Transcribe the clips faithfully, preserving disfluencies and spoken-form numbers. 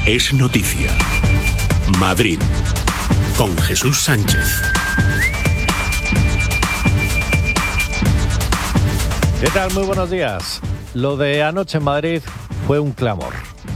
es noticia. Madrid, con Jesús Sánchez. ¿Qué tal? Muy buenos días. Lo de anoche en Madrid fue un clamor.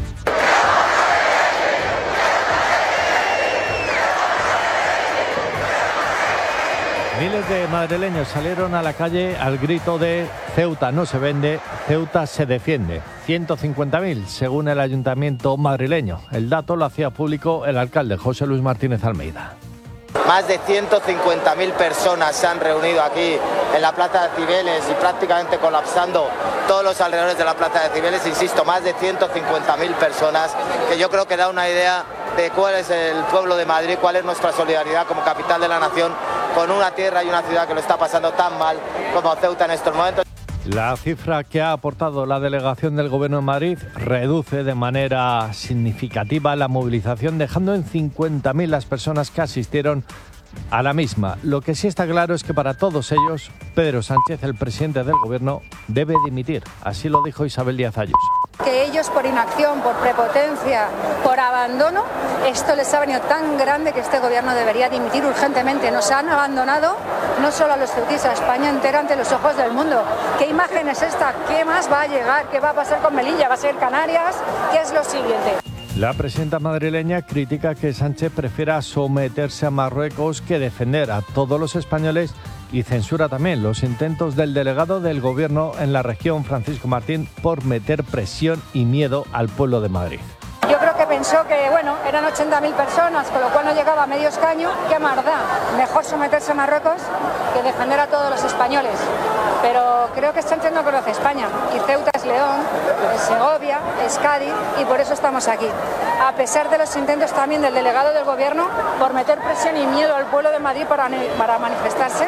Miles de madrileños salieron a la calle al grito de Ceuta no se vende, Ceuta se defiende. ciento cincuenta mil, según el ayuntamiento madrileño. El dato lo hacía público el alcalde José Luis Martínez Almeida. Más de ciento cincuenta mil personas se han reunido aquí en la Plaza de Cibeles y prácticamente colapsando todos los alrededores de la Plaza de Cibeles. Insisto, más de ciento cincuenta mil personas, que yo creo que da una idea de cuál es el pueblo de Madrid, cuál es nuestra solidaridad como capital de la nación con una tierra y una ciudad que lo está pasando tan mal como Ceuta en estos momentos. La cifra que ha aportado la delegación del Gobierno de Madrid reduce de manera significativa la movilización, dejando en cincuenta mil las personas que asistieron a la misma. Lo que sí está claro es que para todos ellos, Pedro Sánchez, el presidente del Gobierno, debe dimitir. Así lo dijo Isabel Díaz Ayuso. Que ellos, por inacción, por prepotencia, por abandono, esto les ha venido tan grande que este Gobierno debería dimitir urgentemente. Nos han abandonado no solo a los ceutíes, a España entera ante los ojos del mundo. ¿Qué imagen es esta? ¿Qué más va a llegar? ¿Qué va a pasar con Melilla? ¿Va a ser Canarias? ¿Qué es lo siguiente? La presidenta madrileña critica que Sánchez prefiera someterse a Marruecos que defender a todos los españoles y censura también los intentos del delegado del Gobierno en la región, Francisco Martín, por meter presión y miedo al pueblo de Madrid. Yo creo que pensó que, bueno, eran ochenta mil personas, con lo cual no llegaba a medio escaño. ¿Qué más da? Mejor someterse a Marruecos que defender a todos los españoles. Pero creo que Sánchez no conoce España. Y Ceuta es León, es Segovia, es Cádiz, y por eso estamos aquí. A pesar de los intentos también del delegado del Gobierno por meter presión y miedo al pueblo de Madrid para, para manifestarse.